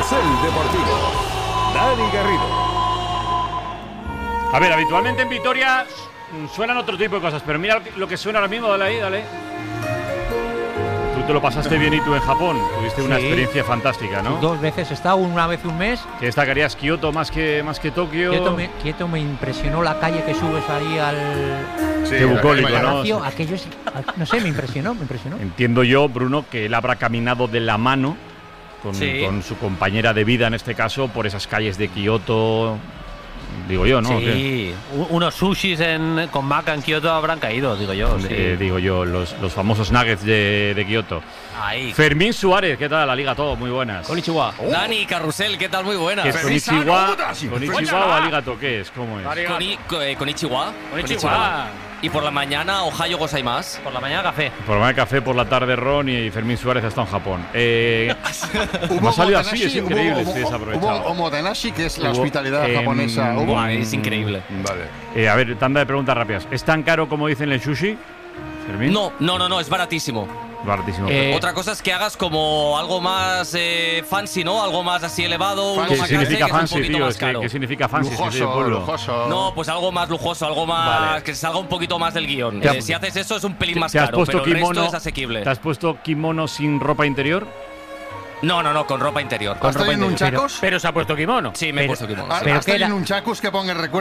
Carrusel Deportivo. Dani Garrido. A ver, habitualmente en Vitoria suenan otro tipo de cosas, pero mira lo que suena ahora mismo. Dale ahí, dale. Tú te lo pasaste bien y tú en Japón. Tuviste una experiencia fantástica, ¿no? 2 veces he estado, una vez un mes. ¿Qué destacarías? ¿Kioto más que Tokio? Kioto me impresionó la calle que subes ahí al... Qué bucólico, ¿no? Aquello no sé, me impresionó. Entiendo yo, Bruno, que él habrá caminado de la mano con su compañera de vida, en este caso, por esas calles de Kioto. Digo yo, ¿no? Sí, unos sushis con maca en Kioto habrán caído, digo yo. Digo yo, los famosos nuggets de Kioto. Ahí. Fermín Suárez, ¿qué tal? La Liga Todo, muy buenas. Konnichiwa. Dani Carrusel, ¿qué tal? Muy buenas. ¿Qué es Konnichiwa o Aligato? ¿Qué es? ¿Cómo es? Konnichiwa. Konnichiwa. Y por la mañana, Ohayo gozaimasu. Por la mañana café. Por la mañana café, por la tarde Ron y Fermín Suárez ha estado en Japón. ¿Cómo ha salido así? Es increíble, estoy desaprovechado. Hubo omotenashi, que es la hospitalidad japonesa. Es increíble. Vale. A ver, tanda de preguntas rápidas. ¿Es tan caro como dicen el sushi, Fermín? No, es baratísimo. Baratísimo. Otra cosa es que hagas como algo más fancy, ¿no? Algo más así elevado. ¿Qué significa fancy, tío? ¿Qué ¿Qué significa fancy? Lujoso. No, pues algo más lujoso, algo más que salga un poquito más del guión. Si haces eso es un pelín más caro, pero el resto es asequible. ¿Te has puesto kimono sin ropa interior? No, con ropa interior. ¿Has tenido un chacos? Pero se ha puesto kimono. Sí, me he puesto kimono. ¿Has tenido un chacos que ponga el recuerdo?